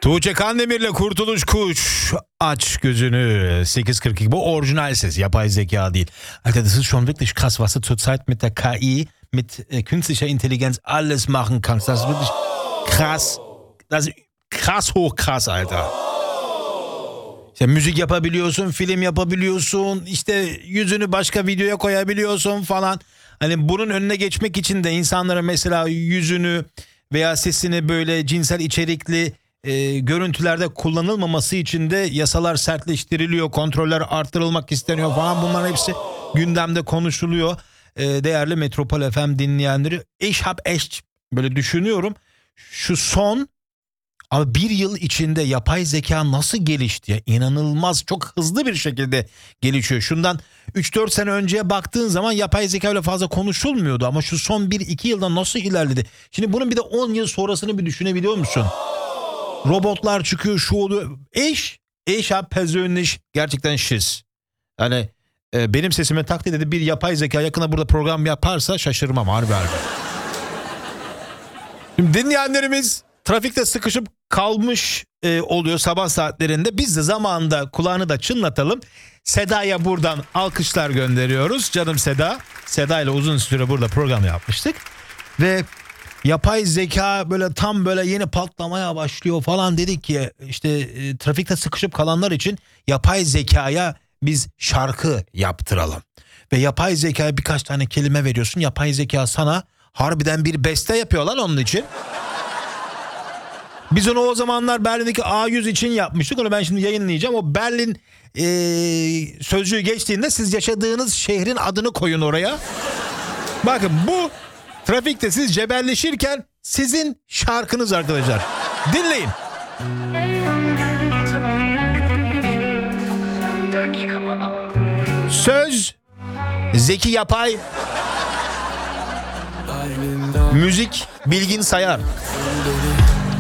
Tuğçe Kandemir'le Kurtuluş Kuş. Aç gözünü. 8.42. Bu orijinal ses. Yapay zeka değil. Alter, das ist schon wirklich krass, was du zurzeit mit der KI, mit künstlicher Intelligenz alles machen kannst. Das ist wirklich krass. Das ist krass hoch krass, Alter. İşte müzik yapabiliyorsun, film yapabiliyorsun, işte yüzünü başka videoya koyabiliyorsun falan. Hani bunun önüne geçmek için de insanlara mesela yüzünü veya sesini böyle cinsel içerikli görüntülerde kullanılmaması için de yasalar sertleştiriliyor, kontroller arttırılmak isteniyor falan. Bunların hepsi gündemde konuşuluyor. Değerli Metropol FM dinleyenleri, ich hab echt böyle düşünüyorum. Şu son ama bir yıl içinde yapay zeka nasıl gelişti ya? İnanılmaz, çok hızlı bir şekilde gelişiyor. Şundan 3-4 sene önceye baktığın zaman yapay zeka öyle fazla konuşulmuyordu. Ama şu son 1-2 yılda nasıl ilerledi? Şimdi bunun bir de 10 yıl sonrasını bir düşünebiliyor musun? Robotlar çıkıyor, şu oluyor. Ich hab persönlich gerçekten Schiss. Yani benim sesime taklit edip bir yapay zeka yakında burada program yaparsa şaşırmam harbi. Şimdi dinleyenlerimiz trafikte sıkışıp kalmış oluyor sabah saatlerinde. Biz de zamanında kulağını da çınlatalım. Seda'ya buradan alkışlar gönderiyoruz. Canım Seda. Seda ile uzun süre burada program yapmıştık. Ve yapay zeka böyle tam böyle yeni patlamaya başlıyor falan, dedik ki işte trafikte sıkışıp kalanlar için yapay zekaya biz şarkı yaptıralım. Ve yapay zekaya birkaç tane kelime veriyorsun. Yapay zeka sana harbiden bir beste yapıyor lan onun için. Biz onu o zamanlar Berlin'deki A100 için yapmıştık. Onu ben şimdi yayınlayacağım. O Berlin sözcüğü geçtiğinde siz yaşadığınız şehrin adını koyun oraya. Bakın bu trafikte siz cebelleşirken sizin şarkınız arkadaşlar. Dinleyin. Söz Zeki Yapay. Müzik Bilgin Sayar.